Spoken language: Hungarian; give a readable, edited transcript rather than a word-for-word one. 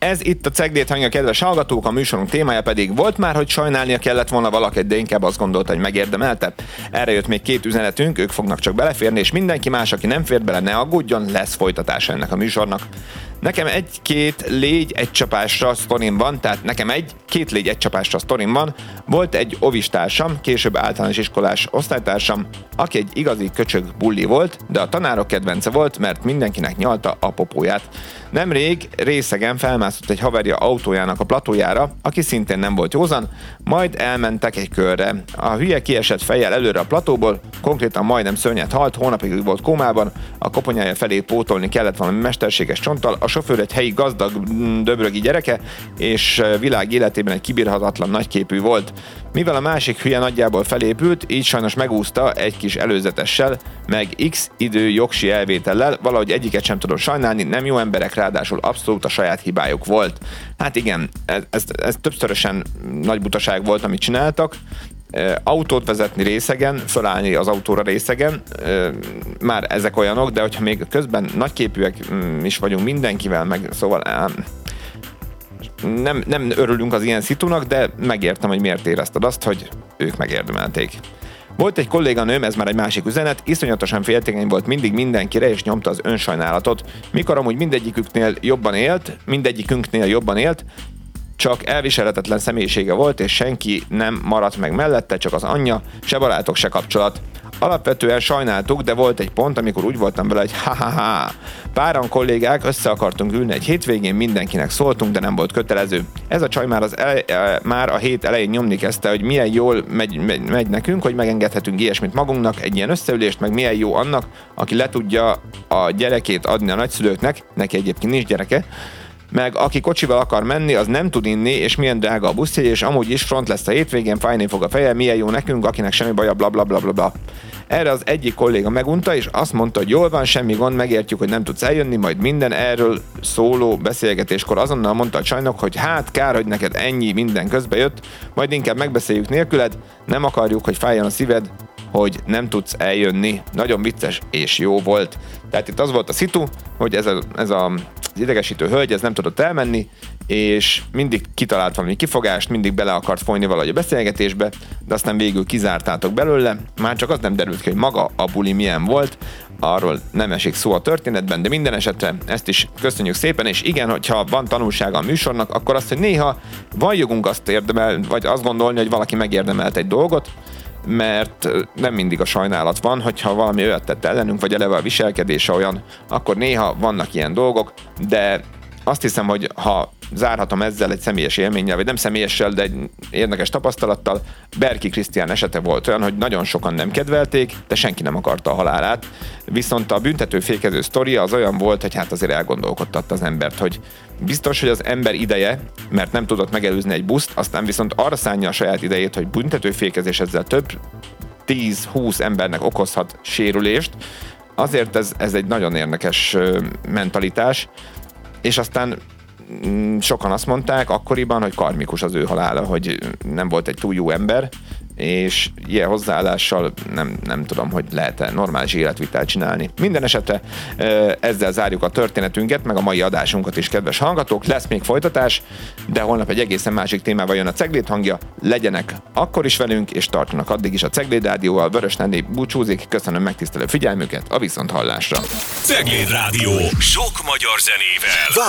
Ez itt a Ceglét hangja, kedves hallgatók, a műsorunk témája pedig volt már, hogy sajnálnia kellett volna valakit, de inkább azt gondolta, hogy megérdemelte. Erre jött még 2 üzenetünk, ők fognak csak beleférni, és mindenki más, aki nem fér bele, ne aggódjon, lesz folytatása ennek a műsornak. Nekem 1-2 légy egy csapásra sztorim van, tehát nekem 1-2 légy egy csapásra sztorim van. Volt egy ovistársam, később általános iskolás osztálytársam, aki egy igazi köcsög bulli volt, de a tanárok kedvence volt, mert mindenkinek nyalta a popóját. Nemrég részegen felmászott egy haverja autójának a platójára, aki szintén nem volt józan, majd elmentek egy körre. A hülye kiesett fejjel előre a platóból, konkrétan majdnem szörnyet halt, hónapig volt kómában, a koponyája felé pótolni kellett valami mesterséges csonttal, a sofőr egy helyi gazdag döbrögi gyereke, és világ életében egy kibírhatatlan nagyképű volt. Mivel a másik hülye nagyjából felépült, így sajnos megúszta egy kis előzetessel, meg x idő jogsi elvétellel, valahogy egyiket sem tudom sajnálni, nem jó emberek, ráadásul abszolút a saját hibájuk volt. Hát igen, ez többszörösen nagy butaság volt, amit csináltak. Autót vezetni részegen, fölállni az autóra részegen, már ezek olyanok, de hogyha még közben nagyképűek is vagyunk mindenkivel, meg szóval nem örülünk az ilyen szitunak, de megértem, hogy miért érezted azt, hogy ők megérdemelték. Volt egy kolléganőm, ez már egy másik üzenet, iszonyatosan féltékeny volt mindig mindenkire, és nyomta az önsajnálatot. Mikor amúgy mindegyikünknél jobban élt, csak elviselhetetlen személyisége volt, és senki nem maradt meg mellette, csak az anyja, se barátok, se kapcsolat. Alapvetően sajnáltuk, de volt egy pont, amikor úgy voltam vele, hogy ha-ha-ha. Páran kollégák, össze akartunk ülni egy hétvégén, mindenkinek szóltunk, de nem volt kötelező. Ez a csaj már a hét elején nyomni kezdte, hogy milyen jól megy nekünk, hogy megengedhetünk ilyesmit magunknak, egy ilyen összeülést, meg milyen jó annak, aki le tudja a gyerekét adni a nagyszülőknek, neki egyébként nincs gyereke, meg aki kocsival akar menni, az nem tud inni, és milyen drága a buszjegy, és amúgy is front lesz a hétvégén, fájni fog a feje, milyen jó nekünk, akinek semmi baja, bla bla bla bla bla. Erre az egyik kolléga megunta, és azt mondta, hogy jól van, semmi gond, megértjük, hogy nem tudsz eljönni, majd minden erről szóló beszélgetéskor azonnal mondta a csajnak, hogy hát kár, hogy neked ennyi minden közbe jött, majd inkább megbeszéljük nélküled, nem akarjuk, hogy fájjon a szíved, hogy nem tudsz eljönni. Nagyon vicces és jó volt. Tehát itt az volt a szitu, hogy ez az idegesítő hölgy, ez nem tudott elmenni, és mindig kitalált valami kifogást, mindig bele akart folyni valahogy a beszélgetésbe, de aztán végül kizártátok belőle. Már csak az nem derült ki, hogy maga a buli milyen volt, arról nem esik szó a történetben, de minden esetre ezt is köszönjük szépen, és igen, hogyha van tanulsága a műsornak, akkor azt, hogy néha van jogunk vagy azt gondolni, hogy valaki megérdemelt egy dolgot, mert nem mindig a sajnálat van, hogyha valami olyat tett ellenünk, vagy eleve a viselkedése olyan, akkor néha vannak ilyen dolgok, de azt hiszem, hogy ha zárhatom ezzel egy személyes élménnyel, vagy nem személyessel, de egy érdekes tapasztalattal, Berki Krisztián esete volt olyan, hogy nagyon sokan nem kedvelték, de senki nem akarta a halálát. Viszont a büntetőfékező sztoria az olyan volt, hogy hát azért elgondolkodtatta az embert, hogy biztos, hogy az ember ideje, mert nem tudott megelőzni egy buszt, aztán viszont arra szánja a saját idejét, hogy büntetőfékezés ezzel több 10-20 embernek okozhat sérülést. Azért ez egy nagyon érdekes mentalitás, és aztán sokan azt mondták akkoriban, hogy karmikus az ő halála, hogy nem volt egy túl jó ember, és ilyen hozzáállással nem tudom, hogy lehet-e normális életvitelt csinálni. Minden esetre ezzel zárjuk a történetünket, meg a mai adásunkat is, kedves hallgatók. Lesz még folytatás, de holnap egy egészen másik témával jön a Ceglét hangja. Legyenek akkor is velünk, és tartsanak addig is a Ceglét Rádióval. Vörös Nelly búcsúzik. Köszönöm megtisztelő figyelmüket, a viszonthallásra. Ceglét Rádió. Sok magyar zenével.